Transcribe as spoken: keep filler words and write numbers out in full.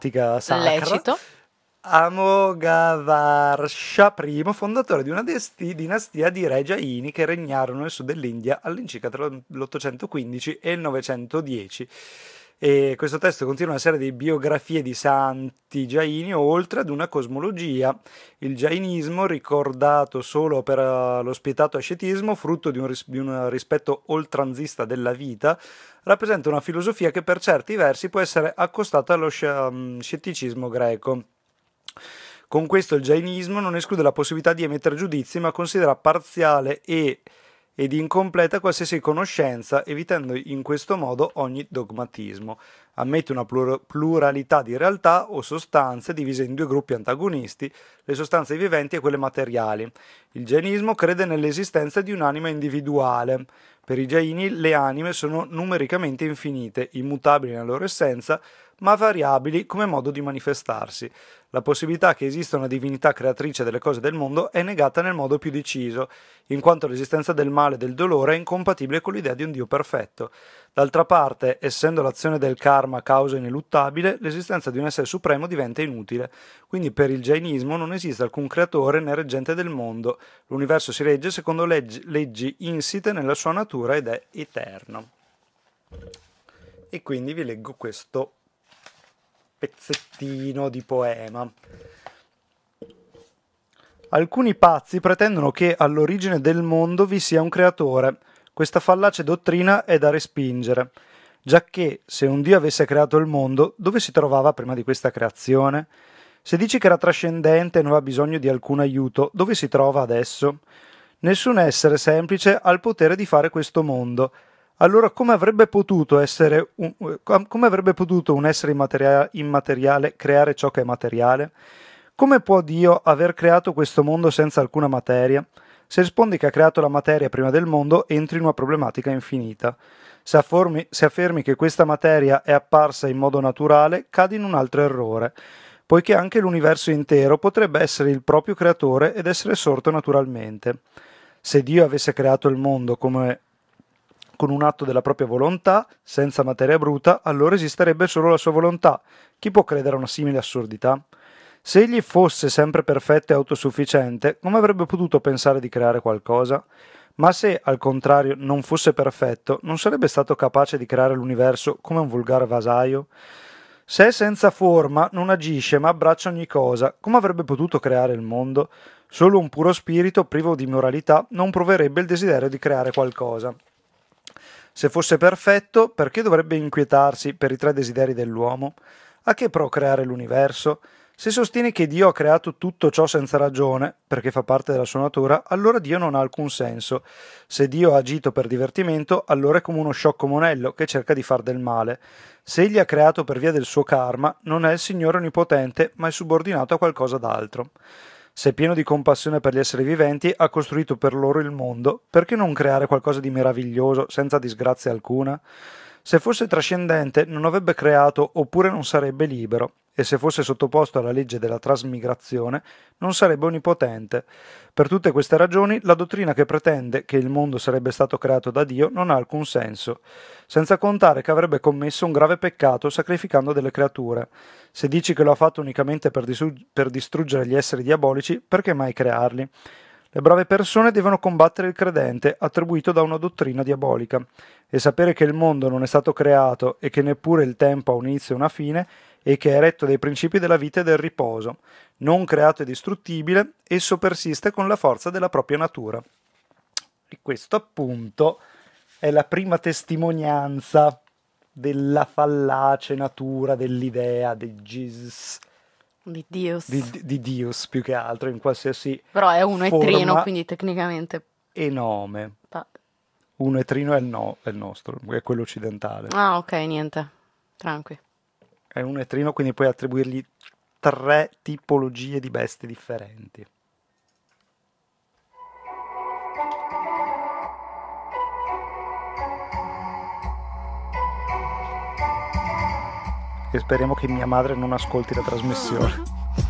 sacra, Lecito. Amogavarsha I, fondatore di una desti- dinastia di re Jaini che regnarono nel sud dell'India all'incirca tra l'ottocentoquindici e il novecentodieci. E questo testo contiene una serie di biografie di santi Jaini, oltre ad una cosmologia. Il Jainismo, ricordato solo per eh, lo spietato ascetismo, frutto di un, ris- di un rispetto oltranzista della vita, rappresenta una filosofia che per certi versi può essere accostata allo scia- mm, scetticismo greco. Con questo il Jainismo non esclude la possibilità di emettere giudizi, ma considera parziale e, ed incompleta qualsiasi conoscenza, evitando in questo modo ogni dogmatismo. Ammette una plur- pluralità di realtà o sostanze divise in due gruppi antagonisti, le sostanze viventi e quelle materiali. Il Jainismo crede nell'esistenza di un'anima individuale. Per i Jaini le anime sono numericamente infinite, immutabili nella loro essenza, ma variabili come modo di manifestarsi. La possibilità che esista una divinità creatrice delle cose del mondo è negata nel modo più deciso, in quanto l'esistenza del male e del dolore è incompatibile con l'idea di un Dio perfetto. D'altra parte, essendo l'azione del karma causa ineluttabile, l'esistenza di un essere supremo diventa inutile. Quindi per il Jainismo non esiste alcun creatore né reggente del mondo. L'universo si regge secondo leggi, leggi insite nella sua natura ed è eterno. E quindi vi leggo questo pezzettino di poema. Alcuni pazzi pretendono che all'origine del mondo vi sia un creatore. Questa fallace dottrina è da respingere, giacché se un Dio avesse creato il mondo, dove si trovava prima di questa creazione? Se dici che era trascendente e non aveva bisogno di alcun aiuto, dove si trova adesso? Nessun essere semplice ha il potere di fare questo mondo. Allora come avrebbe potuto essere un, come avrebbe potuto un essere immateria- immateriale creare ciò che è materiale? Come può Dio aver creato questo mondo senza alcuna materia? Se rispondi che ha creato la materia prima del mondo, entri in una problematica infinita. Se, afformi, se affermi che questa materia è apparsa in modo naturale, cadi in un altro errore, poiché anche l'universo intero potrebbe essere il proprio creatore ed essere sorto naturalmente. Se Dio avesse creato il mondo come con un atto della propria volontà, senza materia bruta, allora esisterebbe solo la sua volontà. Chi può credere a una simile assurdità? Se egli fosse sempre perfetto e autosufficiente, come avrebbe potuto pensare di creare qualcosa? Ma se, al contrario, non fosse perfetto, non sarebbe stato capace di creare l'universo come un volgare vasaio? Se è senza forma, non agisce ma abbraccia ogni cosa, come avrebbe potuto creare il mondo? Solo un puro spirito privo di moralità non proverebbe il desiderio di creare qualcosa. Se fosse perfetto, perché dovrebbe inquietarsi per i tre desideri dell'uomo? A che procreare l'universo? Se sostieni che Dio ha creato tutto ciò senza ragione, perché fa parte della sua natura, allora Dio non ha alcun senso. Se Dio ha agito per divertimento, allora è come uno sciocco monello che cerca di far del male. Se egli ha creato per via del suo karma, non è il Signore onnipotente, ma è subordinato a qualcosa d'altro. Se pieno di compassione per gli esseri viventi, ha costruito per loro il mondo, perché non creare qualcosa di meraviglioso senza disgrazia alcuna? Se fosse trascendente, non avrebbe creato oppure non sarebbe libero, e se fosse sottoposto alla legge della trasmigrazione, non sarebbe onnipotente. Per tutte queste ragioni, la dottrina che pretende che il mondo sarebbe stato creato da Dio non ha alcun senso, senza contare che avrebbe commesso un grave peccato sacrificando delle creature. Se dici che lo ha fatto unicamente per, disu- per distruggere gli esseri diabolici, perché mai crearli? Le brave persone devono combattere il credente, attribuito da una dottrina diabolica, e sapere che il mondo non è stato creato e che neppure il tempo ha un inizio e una fine, e che è retto dai principi della vita e del riposo. Non creato e distruttibile, esso persiste con la forza della propria natura. E questo appunto è la prima testimonianza della fallace natura dell'idea di Jesus, Di Dios. di, di, di Dios più che altro, in qualsiasi Però è uno e trino, forma quindi tecnicamente... e nome. pa- Uno e trino è il, no, è il nostro, è quello occidentale. Ah, ok, niente. Tranqui. È un etrino, quindi puoi attribuirgli tre tipologie di bestie differenti. E speriamo che mia madre non ascolti la trasmissione.